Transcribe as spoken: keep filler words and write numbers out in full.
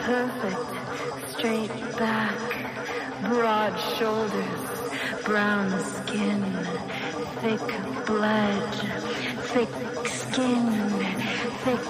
perfect, straight back, broad shoulders, brown skin, thick blood, thick skin, thick